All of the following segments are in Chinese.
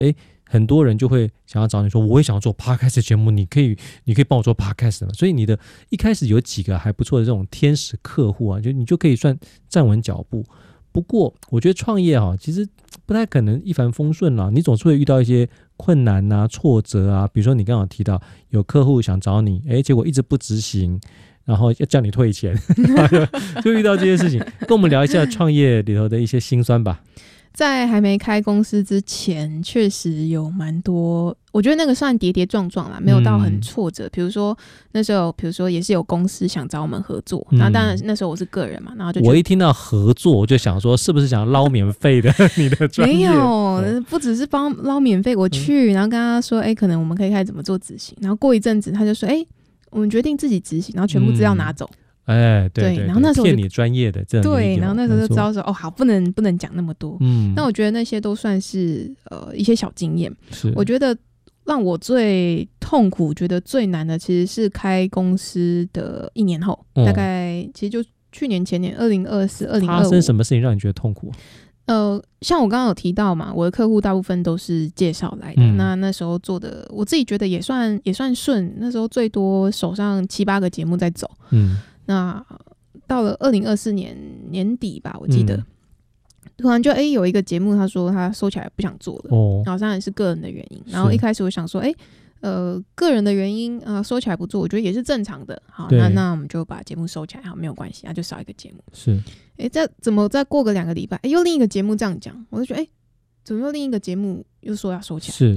很多人就会想要找你说，我也想要做 podcast 节目，你可以帮我做 podcast 吗？所以你的一开始有几个还不错的这种天使客户啊，你就可以算站稳脚步。不过我觉得创业其实不太可能一帆风顺啦，你总是会遇到一些困难啊、挫折啊。比如说你刚刚提到有客户想找你，结果一直不执行，然后要叫你退钱，就遇到这些事情。跟我们聊一下创业里头的一些辛酸吧。 在还没开公司之前，确实有蛮多，我觉得那个算跌跌撞撞啦，没有到很挫折。比如说那时候，也是有公司想找我们合作，然后当然那时候我是个人嘛，然后就我一听到合作，我就想说是不是想捞免费的你的专业？ 没有，不只是帮捞免费，我去，然后跟他说，可能我们可以开始怎么做执行，然后过一阵子他就说，我们决定自己执行，然后全部资料拿走。 对， 然后那时候骗你专业的， 对，然后那时候就知道说，好，不能讲那么多。那我觉得那些都算是一些小经验。我觉得让我最痛苦、觉得最难的，其实是开公司的1年后，大概其实就去年前年2024、2025。 发生什么事情让你觉得痛苦？ 像我刚刚有提到嘛，我的客户大部分都是介绍来的。那时候做的，我自己觉得也算顺。那时候最多手上7、8个节目在走。那到了2024年年底吧，我记得突然就有一个节目，他说他收起来不想做了，好像也是个人的原因。然后一开始我想说，个人的原因收起来不做，我觉得也是正常的。好，那我们就把节目收起来，好，没有关系，就少一个节目。是，怎么再过个2个礼拜，又另一个节目这样讲，我就觉得，怎么又另一个节目又说要收起来？是，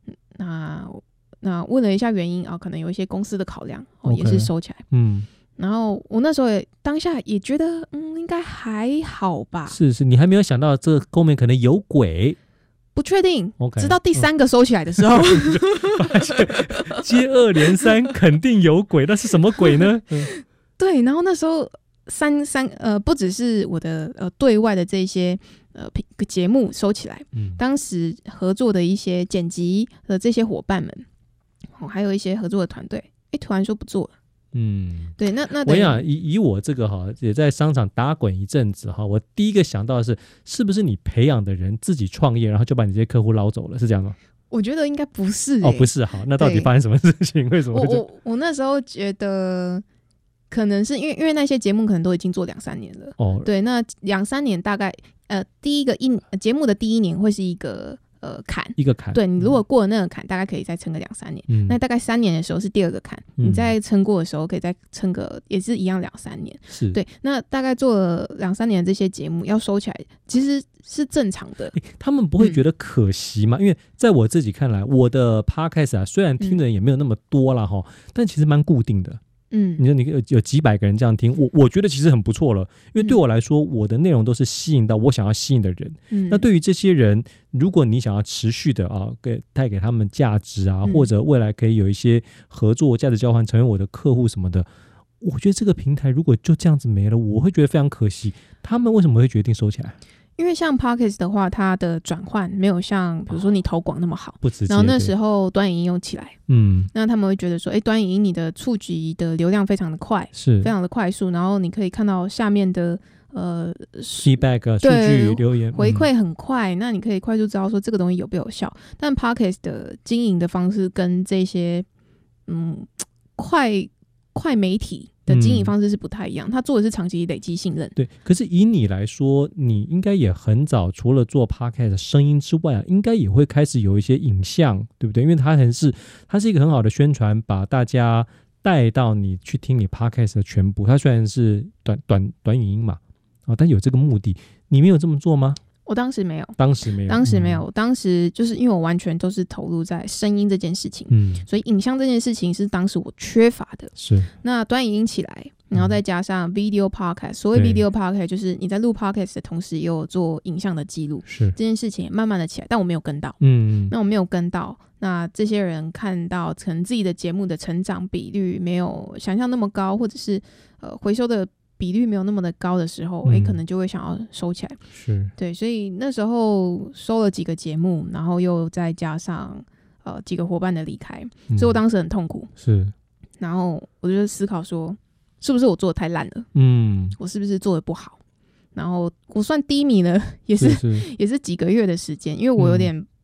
那问了一下原因可能有一些公司的考量，也是收起来。然后我那时候当下也觉得，应该还好吧。是，你还没有想到这后面可能有鬼，不确定。直到第3个收起来的时候， 发现接二连三，肯定有鬼。那是什么鬼呢？ 对，然后那时候不只是我的对外的这些节目收起来，当时合作的一些剪辑的这些伙伴们，还有一些合作的团队，突然说不做了。对，那我想以我这个也在商场打滚一阵子我第一个想到的是不是你培养的人自己创业，然后就把你这些客户捞走了，是这样吗？ 我觉得应该不是。 不是。好，那到底发生什么事情？为什么我那时候觉得可能是因为那些节目可能都已经做2-3年了。对，那2-3年大概第一个节目的第1年会是一个一个坎。对，你如果过了那个坎，大概可以再撑个2-3年。那大概3年的时候是第2个坎，你再撑过的时候可以再撑个也是一样2-3年。是，对，那大概做了2-3年的这些节目要收起来，其实是正常的。 他们不会觉得可惜吗？因为在我自己看来，我的 podcast 虽然听的人也没有那么多啦但其实蛮固定的。你说你有几百个人这样听，我觉得其实很不错了。因为对我来说，我的内容都是吸引到我想要吸引的人。那对于这些人，如果你想要持续的带给他们价值或者未来可以有一些合作、价值交换，成为我的客户什么的，我觉得这个平台如果就这样子没了，我会觉得非常可惜。他们为什么会决定收起来？ 因为像 Podcast 的话，它的转换没有像比如说你投广那么好， 不直接。 然后那时候短影音又起来，那他们会觉得说，短影音你的触及的流量非常的快，是非常的快速，然后你可以看到下面的 feedback 数据留言回馈很快，那你可以快速知道说这个东西有没有效。但 Podcast 的经营的方式跟这些快媒体的经营方式是不太一样，他做的是长期累积信任。 对，可是以你来说，你应该也很早，除了做 podcast 的声音之外应该也会开始有一些影像，对不对？因为它是一个很好的宣传，把大家带到你去听你 podcast 的全部。它虽然是短影音嘛，但有这个目的，你没有这么做吗？ 我当时没有， 当时就是因为我完全都是投入在声音这件事情，所以影像这件事情是当时我缺乏的。是，那短影音起来，然后再加上 video podcast，所谓 video podcast 就是你在录 podcast 的同时也有做影像的记录，是这件事情慢慢的起来，但我没有跟到，那我没有跟到，那这些人看到可能自己的节目的成长比率没有想象那么高，或者是回收的比率没有那么的高的时候，可能就会想要收起来。是，对，所以那时候收了几个节目，然后又再加上几个伙伴的离开，所以我当时很痛苦。是，然后我就思考说，是不是我做的太烂了？我是不是做的不好？然后我算低迷了，也是几个月的时间，因为我有点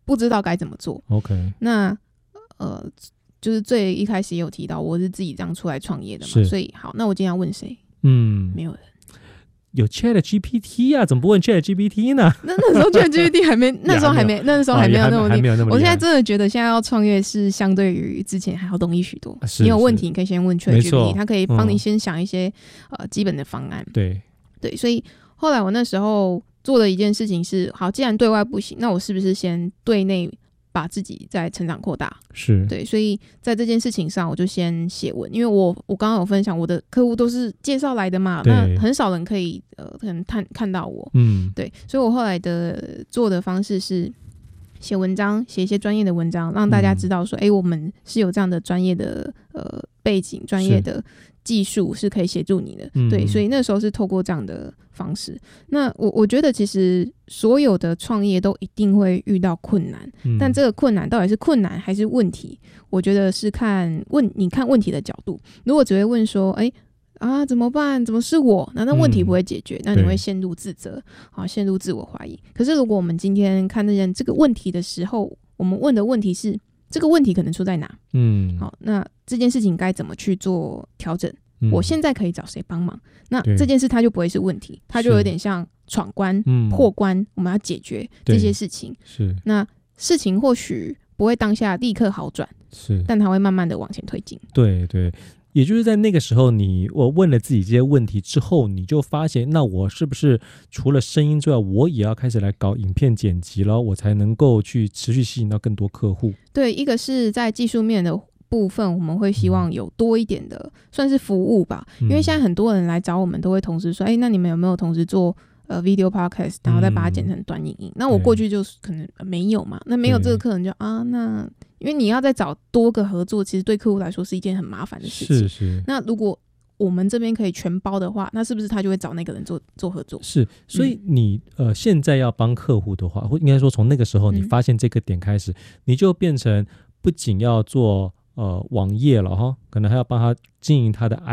不知道该怎么做。 OK， 那就是最一开始也有提到，我是自己这样出来创业的嘛，所以好，那我今天要问谁？没有人。 有 ChatGPT 啊，怎么不问 ChatGPT 呢？ 那时候 ChatGPT 还没，那时候还没有那么厉害。我现在真的觉得现在要创业是相对于之前还要容易许多。你有问题你可以先问 ChatGPT， 它可以帮你先想一些基本的方案。 对， 所以后来我那时候做的一件事情是，好，既然对外不行，那我是不是先对内把自己再成长扩大？ 是对，所以在这件事情上，我就先写文，因为我刚刚有分享，我的客户都是介绍来的嘛，那很少人可以可能看到我，对，所以我后来的做的方式是写文章，写一些专业的文章，让大家知道说，我们是有这样的专业的背景，专业的技术是可以协助你的，对，所以那时候是透过这样的方式。那我觉得其实所有的创业都一定会遇到困难，但这个困难到底是困难还是问题，我觉得是你看问题的角度。如果只会问说怎么办？怎么是我？难道问题不会解决？那你会陷入自责，陷入自我怀疑。可是如果我们今天看见这个问题的时候，我们问的问题是这个问题可能出在哪？好，那这件事情该怎么去做调整？我现在可以找谁帮忙？那这件事它就不会是问题，它就有点像闯关、破关，我们要解决这些事情。 是， 那事情或许不会当下立刻好转，但它会慢慢的往前推进。 对对。也就是在那个时候我问了自己这些问题之后，你就发现那我是不是除了声音之外，我也要开始来搞影片剪辑了，我才能够去持续吸引到更多客户。 对，一个是在技术面的部分，我们会希望有多一点的算是服务吧，因为现在很多人来找我们都会同时说那你们有没有同时做video podcast， 然后再把它剪成短影音？那我过去就是可能没有嘛，那没有这个客人就那因为你要再找多个合作，其实对客户来说是一件很麻烦的事情。 是。 那如果我们这边可以全包的话，那是不是他就会找那个人做合作？ 是，所以你现在要帮客户的话，或应该说从那个时候你发现这个点开始，你就变成不仅要做网页了哈，可能还要帮他经营他的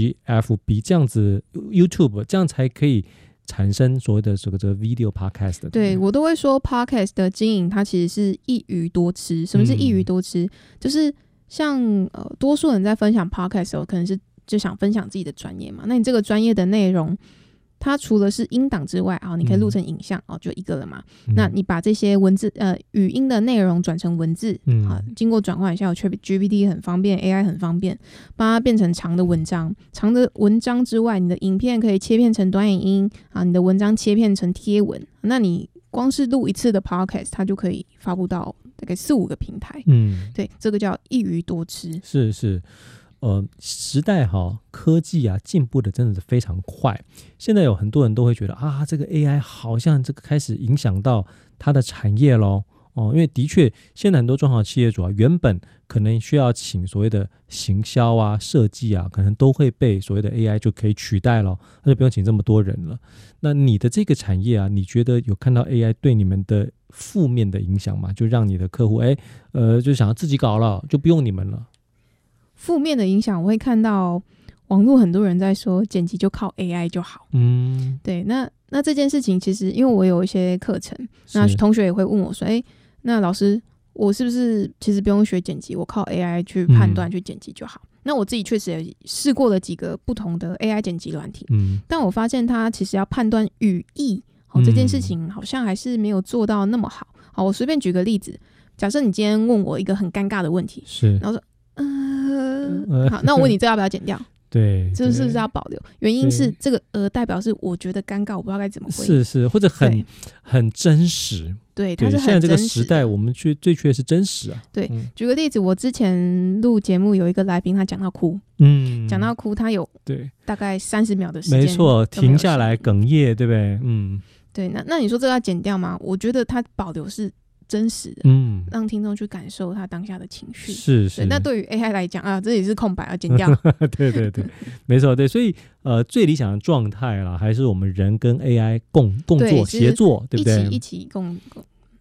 IG、FB 这样子 YouTube， 这样才可以产生所谓的这个 video podcast 的。 对，我都会说 podcast 的经营它其实是一鱼多吃。什么是一鱼多吃？就是像多数人在分享 podcast 的时候，可能是就想分享自己的专业嘛。那你这个专业的内容，它除了是音档之外你可以录成影像就一个了嘛。那你把这些文字语音的内容转成文字经过转换一下，有 ChatGPT 很方便， AI 很方便，帮它变成长的文章。长的文章之外，你的影片可以切片成短影音你的文章切片成贴文。那你光是录一次的 podcast， 它就可以发布到大概4-5个平台。对，这个叫一鱼多吃。 是。时代科技进步的真的是非常快。现在有很多人都会觉得这个 AI 好像这个开始影响到它的产业咯。因为的确现在很多中小企业主原本可能需要请所谓的行销设计可能都会被所谓的 AI 就可以取代了，那就不用请这么多人了。那你的这个产业你觉得有看到 AI 对你们的负面的影响吗？就让你的客户就想要自己搞了，就不用你们了。 负面的影响，我会看到网络很多人在说剪辑就靠 AI 就好。对，那这件事情其实因为我有一些课程，那同学也会问我说那老师我是不是其实不用学剪辑，我靠 AI 去判断去剪辑就好？那我自己确实也试过了几个不同的 AI 剪辑软体，但我发现它其实要判断语义这件事情好像还是没有做到那么好。好，我随便举个例子，假设你今天问我一个很尴尬的问题，然后说好，那我问你这要不要剪掉？ 对， 这是不是要保留？原因是这个代表是我觉得尴尬，我不知道该怎么回应。是，或者很真实。 对，它是很真实。 现在这个时代，我们最缺的是真实对，举个例子，我之前录节目有一个来宾，他讲到哭，讲到哭，他有大概30秒的时间， 没错，停下来哽咽，对不对？ 对，那你说这个要剪掉吗？我觉得它保留是真实的，让听众去感受他当下的情绪。 是。 那对于 AI 来讲这也是空白，要剪掉。 对，没错，对。所以最理想的状态啦，还是我们人跟 AI 共作协作，对不对？ 一起共。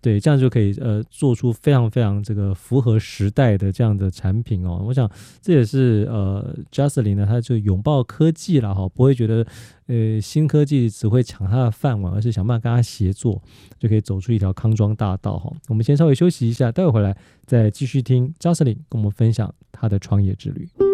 对，这样就可以做出非常非常这个符合时代的这样的产品哦。我想这也是Jocelyn 呢，他就拥抱科技啦哈，不会觉得新科技只会抢他的饭碗，而是想办法跟他协作，就可以走出一条康庄大道哈。我们先稍微休息一下，待会回来再继续听 Jocelyn 跟我们分享他的创业之旅。